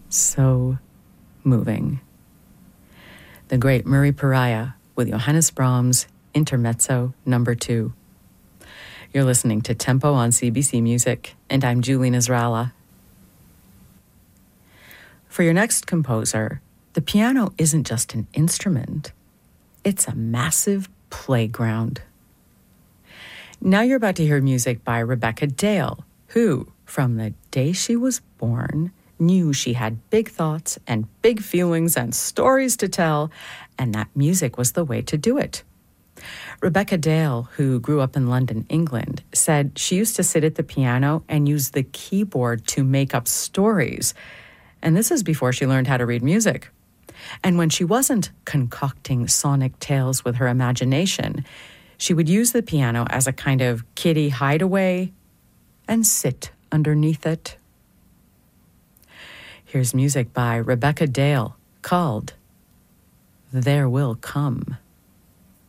So moving. The great Murray Pariah with Johannes Brahms' Intermezzo No. 2. You're listening to Tempo on CBC Music, and I'm Julie Nasrallah. For your next composer, the piano isn't just an instrument. It's a massive playground. Now you're about to hear music by Rebecca Dale, who, from the day she was born, knew she had big thoughts and big feelings and stories to tell, and that music was the way to do it. Rebecca Dale, who grew up in London, England, said she used to sit at the piano and use the keyboard to make up stories. And this is before she learned how to read music. And when she wasn't concocting sonic tales with her imagination, she would use the piano as a kind of kiddie hideaway and sit underneath it. Here's music by Rebecca Dale called There Will Come.